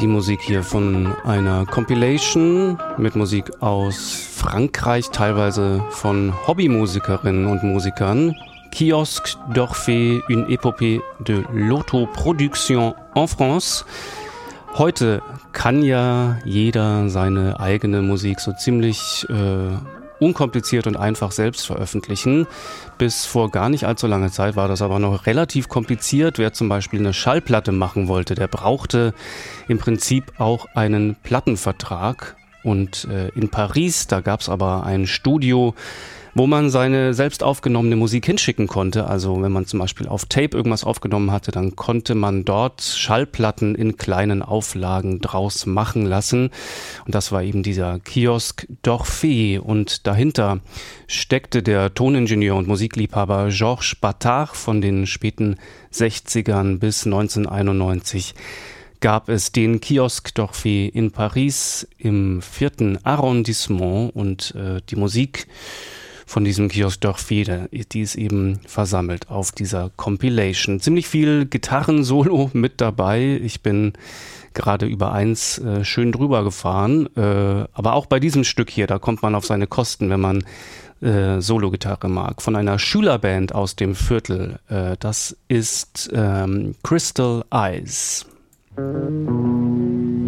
Die Musik hier von einer Compilation mit Musik aus Frankreich, teilweise von Hobbymusikerinnen und Musikern. Kiosque d'Orphée, une épopée de l'autoproduction en France. Heute kann ja jeder seine eigene Musik so ziemlich unkompliziert und einfach selbst veröffentlichen. Bis vor gar nicht allzu langer Zeit war das aber noch relativ kompliziert. Wer zum Beispiel eine Schallplatte machen wollte, der brauchte im Prinzip auch einen Plattenvertrag. Und in Paris, da gab es aber ein Studio, wo man seine selbst aufgenommene Musik hinschicken konnte. Also wenn man zum Beispiel auf Tape irgendwas aufgenommen hatte, dann konnte man dort Schallplatten in kleinen Auflagen draus machen lassen. Und das war eben dieser Kiosque d'Orphée. Und dahinter steckte der Toningenieur und Musikliebhaber Georges Batard. Von den späten 60ern bis 1991 gab es den Kiosque d'Orphée in Paris im 4. Arrondissement. Und die Musik von diesem Kiosque d'Orphée, die ist eben versammelt auf dieser Compilation. Ziemlich viel Gitarrensolo mit dabei. Ich bin gerade über eins schön drüber gefahren. Aber auch bei diesem Stück hier, da kommt man auf seine Kosten, wenn man Solo-Gitarre mag. Von einer Schülerband aus dem Viertel. Das ist Crystal Eyes.